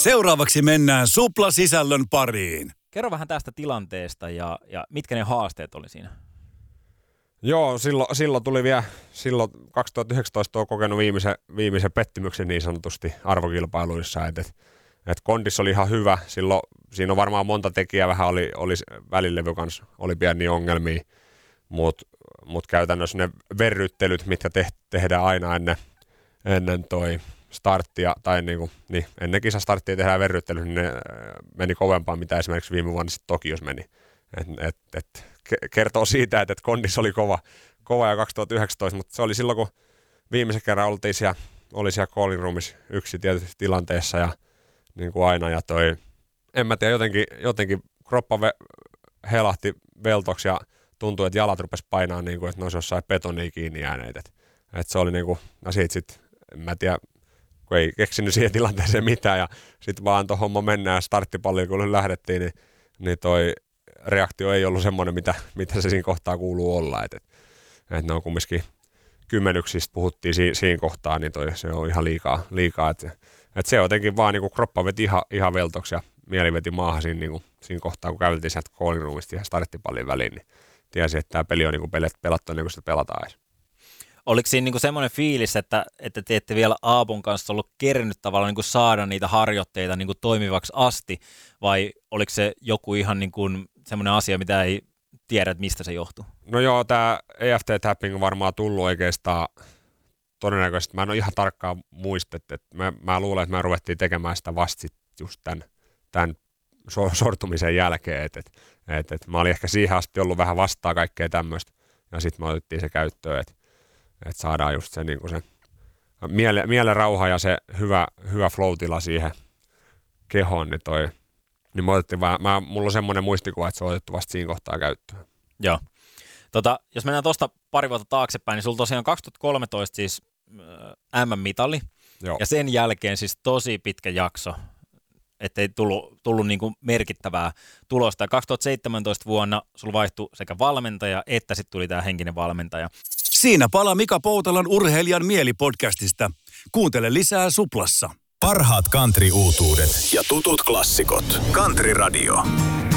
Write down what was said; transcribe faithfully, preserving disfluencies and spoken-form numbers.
Seuraavaksi mennään Supla-sisällön pariin. Kerro vähän tästä tilanteesta ja, ja mitkä ne haasteet oli siinä? Joo, silloin, silloin tuli vielä, silloin kaksituhattayhdeksäntoista olen kokenut viimeisen, viimeisen pettymyksen niin sanotusti arvokilpailuissa, että et, et kondis oli ihan hyvä, silloin siinä on varmaan monta tekijää, vähän oli, oli välilevy kanssa, oli pieniä ongelmia, mutta mut käytännössä ne verryttelyt, mitkä te, tehdään aina ennen, ennen toi starttia, tai niinku, niin, ennen kisastarttia tehdään verryttelyt, niin ne meni kovempaa, mitä esimerkiksi viime vuonna sitten Tokios meni. Et, et, et, kertoo siitä, että et kondis oli kova, kova ja kaksituhattayhdeksäntoista, mutta se oli silloin, kun viimeisen kerran oltiin siellä, oli siellä callin roomissa yksi tietysti tilanteessa ja niin kuin aina, ja toi, en mä tiedä, jotenkin, jotenkin kroppa ve, helahti veltoksi ja tuntui, että jalat rupesi painaa niin kuin, että ne olisi jossain betonia kiinni jääneet. Et, et se oli niin kuin, no siitä sitten, en mä tiedä, kun ei keksinyt siihen tilanteeseen mitään ja sitten vaan tuon homma mennään ja starttipalliin, kun lähdettiin, niin, niin toi reaktio ei ollut semmoinen, mitä, mitä se siinä kohtaa kuuluu olla. Et, et, et ne on kumminkin kymmenyksistä puhuttiin si, siinä kohtaa, niin toi, se on ihan liikaa. liikaa et, et se jotenkin vaan niin kroppa veti ihan, ihan veltoksi ja mieli veti maahan siinä, niin kuin, siinä kohtaa, kun käveltiin sieltä callin roomista ihan starttipallin väliin, niin tiesi, että tämä peli on niin pelet, pelattu niin kuin sitä pelataan edes. Oliko siinä niinku semmoinen fiilis, että, että te ette vielä Aapon kanssa ollut kerännyt tavallaan niinku saada niitä harjoitteita niinku toimivaksi asti, vai oliko se joku ihan niinku semmoinen asia, mitä ei tiedä, että mistä se johtuu? No joo, tämä E F T-tapping on varmaan tullut oikeastaan todennäköisesti. Mä en ole ihan tarkkaan muistettu, että mä, mä luulen, että me ruvettiin tekemään sitä vasta sit just tämän, tämän sortumisen jälkeen, että et, et, et mä olin ehkä siihen asti ollut vähän vastaa kaikkea tämmöistä, ja sitten me otettiin se käyttöön, että et saadaan just se, niin se miele, mielen rauha ja se hyvä, hyvä flow-tila siihen kehoon, niin toi, niin me otettiin vähän, mä, mulla on semmoinen muistikuva, että se on otettu vasta siinä kohtaa käyttöön. Joo. Tota, jos mennään tuosta pari vuotta taaksepäin, niin sulla tosiaan kaksituhattakolmetoista siis äh, M M-mitali, Joo. ja sen jälkeen siis tosi pitkä jakso, ettei tullut, tullut niin kuin merkittävää tulosta. Ja kaksituhattaseitsemäntoista vuonna sulla vaihtui sekä valmentaja, että sitten tuli tämä henkinen valmentaja. Siinä palaa Mika Poutalan Urheilijan mieli-podcastista. Kuuntele lisää Suplassa. Parhaat country-uutuudet ja tutut klassikot. Country Radio.